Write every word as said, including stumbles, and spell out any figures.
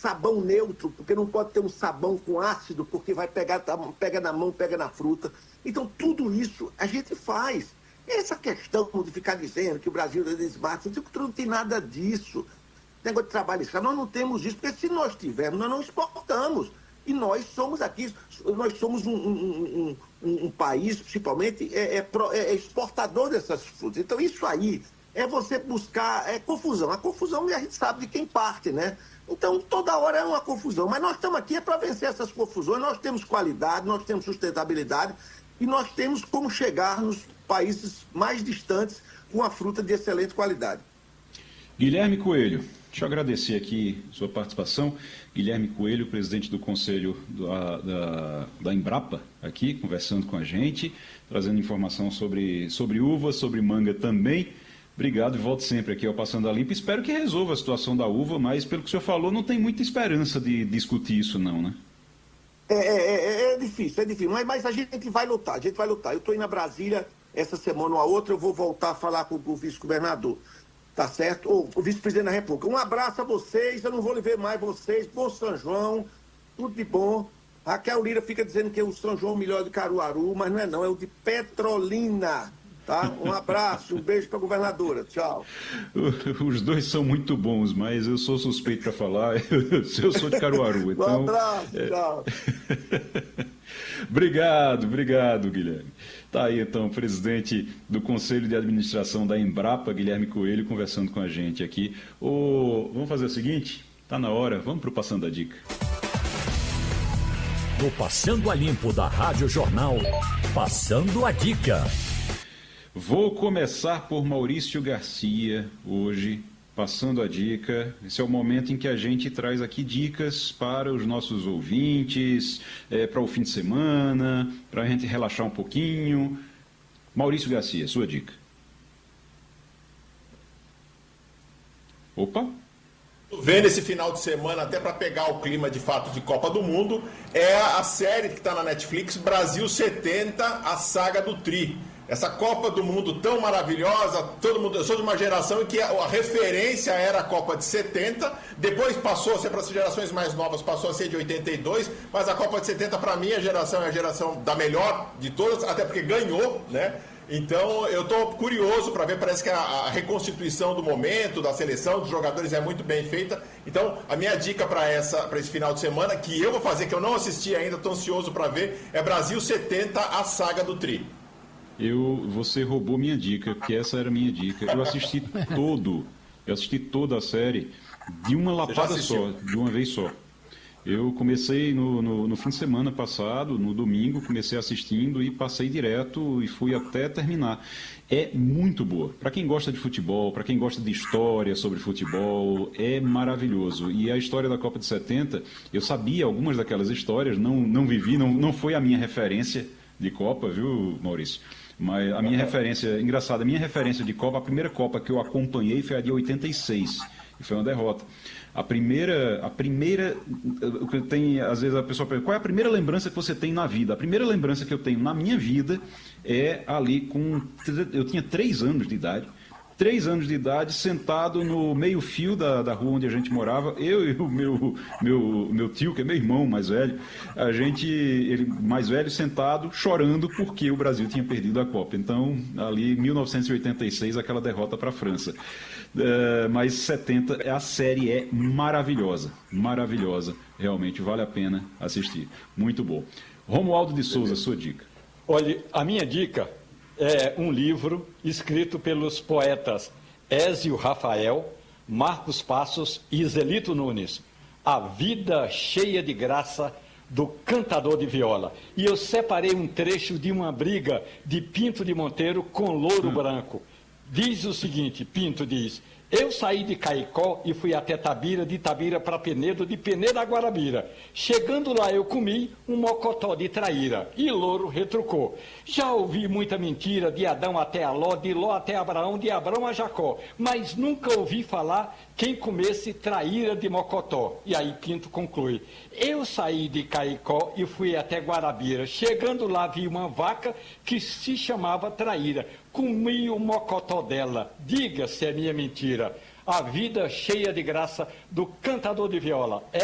sabão neutro, porque não pode ter um sabão com ácido, porque vai pegar, pega na mão, pega na fruta. Então, tudo isso a gente faz. Essa questão de ficar dizendo que o Brasil é desmate, não tem nada disso. Negócio de trabalho escravo, nós não temos isso, porque se nós tivermos, nós não exportamos. E nós somos aqui, nós somos um, um, um, um país, principalmente, é, é, é exportador dessas frutas. Então, isso aí é você buscar é, confusão. A confusão a gente sabe de quem parte, né? Então, toda hora é uma confusão. Mas nós estamos aqui é para vencer essas confusões. Nós temos qualidade, nós temos sustentabilidade e nós temos como chegar nos países mais distantes com a fruta de excelente qualidade. Guilherme Coelho, deixa eu agradecer aqui sua participação. Guilherme Coelho, presidente do Conselho da, da, da Embrapa, aqui, conversando com a gente, trazendo informação sobre, sobre uva, sobre manga também. Obrigado e volto sempre aqui ao Passando a Limpo. Espero que resolva a situação da uva, mas pelo que o senhor falou, não tem muita esperança de discutir isso não, né? É, é, é difícil, é difícil, mas, mas a gente vai lutar, a gente vai lutar. Eu estou indo a Brasília essa semana ou a outra, eu vou voltar a falar com o vice-governador, tá certo? Ou o vice-presidente da República. Um abraço a vocês, eu não vou ver mais vocês, bom São João, tudo de bom. Raquel Lira fica dizendo que é o São João melhor de Caruaru, mas não é não, é o de Petrolina. Tá? Um abraço, um beijo para a governadora. Tchau. Os dois são muito bons, mas eu sou suspeito para falar. Eu sou de Caruaru. Então... Um abraço, tchau. Obrigado, obrigado, Guilherme. Tá aí, então, o presidente do Conselho de Administração da Embrapa, Guilherme Coelho, conversando com a gente aqui. Ô, vamos fazer o seguinte? Tá na hora, vamos para o Passando a Dica. No Passando a Limpo da Rádio Jornal, Passando a Dica. Vou começar por Maurício Garcia hoje, passando a dica. Esse é o momento em que a gente traz aqui dicas para os nossos ouvintes, é, para o fim de semana, para a gente relaxar um pouquinho. Maurício Garcia, sua dica. Opa! Vendo esse final de semana, até para pegar o clima de fato de Copa do Mundo, é a série que está na Netflix, Brasil setenta, a saga do Tri. Essa Copa do Mundo tão maravilhosa, todo mundo, eu sou de uma geração em que a, a referência era a Copa de setenta, depois passou a ser para as gerações mais novas, passou a ser de oitenta e dois, mas a Copa de setenta para mim a geração é a geração da melhor de todas, até porque ganhou, né? Então eu estou curioso para ver, parece que a, a reconstituição do momento, da seleção, dos jogadores é muito bem feita. Então a minha dica para essa, para esse final de semana, que eu vou fazer, que eu não assisti ainda, estou ansioso para ver, é Brasil setenta, a saga do Tri. Eu, você roubou minha dica, porque essa era a minha dica. Eu assisti todo, eu assisti toda a série de uma lapada só, de uma vez só. Eu comecei no, no, no fim de semana passado, no domingo, comecei assistindo e passei direto e fui até terminar. É muito boa. Para quem gosta de futebol, para quem gosta de história sobre futebol, é maravilhoso. E a história da Copa de setenta, eu sabia algumas daquelas histórias, não, não vivi, não, não foi a minha referência de Copa, viu, Maurício? Mas a minha referência, engraçado, a minha referência de Copa, a primeira Copa que eu acompanhei foi a de oitenta e seis, e foi uma derrota. A primeira, a primeira, o que tem, às vezes a pessoa pergunta, qual é a primeira lembrança que você tem na vida? A primeira lembrança que eu tenho na minha vida é ali com, eu tinha três anos de idade, três anos de idade, sentado no meio-fio da, da rua onde a gente morava, eu e o meu, meu, meu tio, que é meu irmão mais velho, a gente, ele mais velho, sentado, chorando porque o Brasil tinha perdido a Copa. Então, ali em mil novecentos e oitenta e seis, aquela derrota para a França. Uh, mas setenta, a série é maravilhosa, maravilhosa, realmente vale a pena assistir. Muito bom. Romualdo de Souza, sua dica. Olha, a minha dica é um livro escrito pelos poetas Ézio Rafael, Marcos Passos e Zelito Nunes, A Vida Cheia de Graça do Cantador de Viola. E eu separei um trecho de uma briga de Pinto de Monteiro com Louro hum. Branco. Diz o seguinte, Pinto diz: eu saí de Caicó e fui até Tabira, de Tabira para Penedo, de Penedo a Guarabira. Chegando lá eu comi um mocotó de traíra. E Louro retrucou: já ouvi muita mentira, de Adão até Aló, de Ló até Abraão, de Abraão a Jacó, mas nunca ouvi falar quem comesse traíra de mocotó. E aí Pinto conclui: eu saí de Caicó e fui até Guarabira. Chegando lá vi uma vaca que se chamava traíra. Comi o mocotó dela. Diga se é minha mentira. A Vida Cheia de Graça do Cantador de Viola.